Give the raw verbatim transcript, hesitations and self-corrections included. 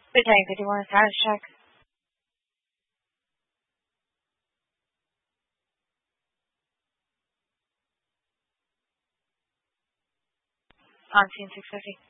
Good day. Did you want a status check? On scene six fifty.